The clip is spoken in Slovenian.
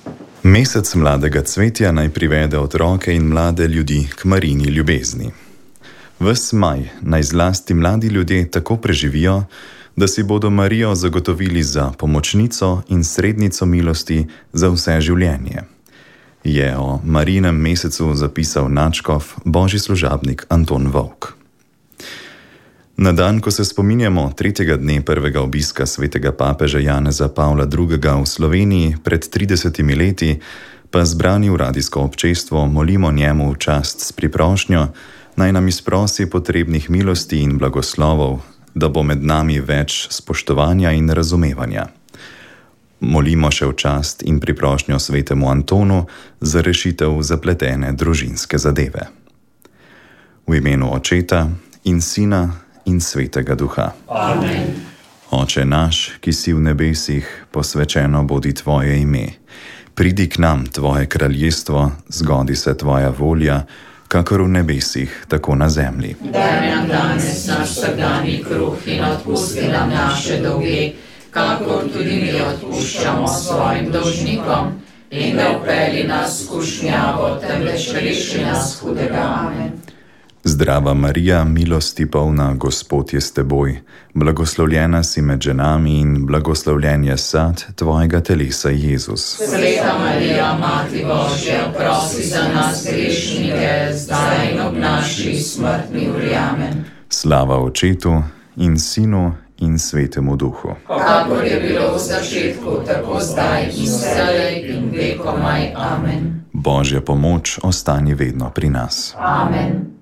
Mesec mladega cvetja naj privede otroke in mlade ljudi k Marini ljubezni. Ves maj naj zlasti mladi ljudje tako preživijo, da si bodo Marijo zagotovili za pomočnico in srednico milosti za vse življenje, je o Marinem mesecu zapisal nadškof božji služabnik Anton Vovk. Na dan, ko se spominjamo 3. dne prvega obiska svetega papeža Janeza Pavla II. V Sloveniji pred 30 leti, pa zbrani v radijsko občestvo molimo njemu v čast s priprošnjo, naj nam izprosi potrebnih milosti in blagoslovov, da bo med nami več spoštovanja in razumevanja. Molimo še v čast in priprošnjo svetemu Antonu za rešitev zapletene družinske zadeve. V imenu Očeta in Sina in Svetega Duha. Amen. Oče naš, ki si v nebesih, posvečeno bodi tvoje ime. Pridi k nam tvoje kraljestvo, zgodi se tvoja volja, kakor v nebesih, tako na zemlji. Daj nam danes naš vsakdanji kruh in odpusti nam naše dolge, kakor tudi mi odpuščamo svojim dolžnikom, in ne vpelji nas v skušnjavo, temveč reši nas hudega. Amen. Zdrava Marija, milosti polna, Gospod je s teboj, blagoslovljena si med ženami in blagoslovljen je sad tvojega telesa, Jezus. Sveta Marija, Mati Božja, prosi za nas grešnike, zdaj in ob naši smrtni uri. Amen. Slava Očetu in Sinu in Svetemu Duhu. Kakor je bilo v začetku, tako zdaj in vselej in vekomaj. Amen. Božja pomoč ostani vedno pri nas. Amen.